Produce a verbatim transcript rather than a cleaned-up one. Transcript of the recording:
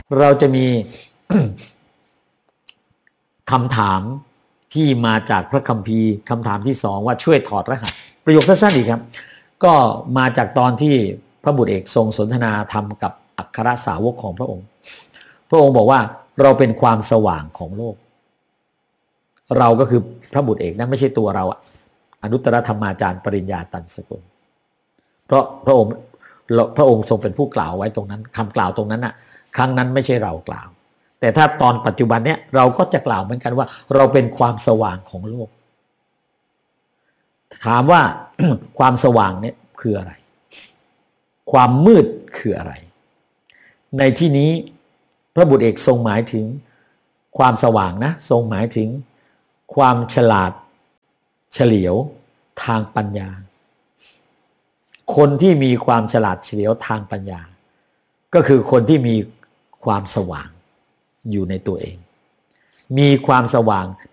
เราจะมี คำถามที่มาจากพระคัมภีร์คำถามที่สองว่าช่วยถอดรหัสประโยคสั้นๆอีกครับก็มาจากตอนที่พระบุตรเอกทรงสนทนาธรรมกับอัครสาวกของพระองค์พระองค์บอกว่าเราเป็นความสว่างของโลกเราก็คือพระบุตรเอกนั่นไม่ใช่ตัวเราอนุตตรธรรมาจารย์ปริญญาตันสกุลเพราะพระองค์พระองค์ทรงเป็นผู้กล่าวไว้ตรงนั้นคำกล่าวตรงนั้นน่ะครั้งนั้นไม่ใช่เรากล่าวแต่ถ้าตอนปัจจุบันเนี้ยเราก็จะกล่าวเหมือนกันว่าเราเป็นความสว่างของโลกถามว่า ความสว่างเนี่ยคืออะไรความมืดคืออะไรในที่นี้พระบุตรเอกทรงหมายถึงความสว่างนะทรงหมายถึงความฉลาดเฉลียวทางปัญญาคนที่มีความฉลาดเฉลียวทางปัญญาก็คือคนที่มีความสว่างอยู่ในตัวเองมีความสว่าง